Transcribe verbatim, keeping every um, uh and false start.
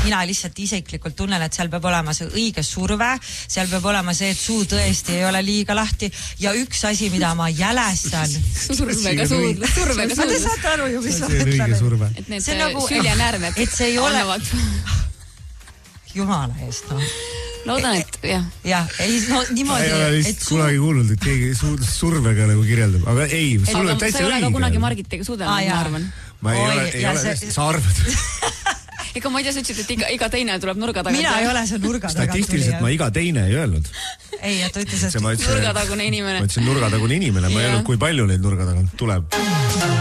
mina lihtsalt isiklikult tunnen, et seal peab olema see õige surve, seal peab olema see, et suu tõesti ei ole liiga lahti ja üks asi, mida ma jälestan. Survega suudlus, survega suudlus. Te saate aru ju, mis ma ütlen. Et need nagu, süljenärmed et see ei ole... annavad. Jumala eest, no. Loodan, et jah. Jah, ei, no niimoodi. Ei ole lihtsalt suu... kunagi kuulnud, et keegi survega nagu kirjeldab. Aga ei, sul on täitsa õige. Sa ei ole ka kunagi Margitega suudelnud, ma arvan. Ma ei ole, ei ole, sa arvad. Ega ma ei tea, sa ütlesid, et iga, iga teine tuleb nurga tagant. Mina ei ole see nurga tagant. Statistiliselt ma iga teine ei öelnud. Ei, ja ta ütles, et nurgatagune inimene. Ma ütlesin nurgatagune inimene, ma ei öelnud, kui palju neid nurga tagant tuleb.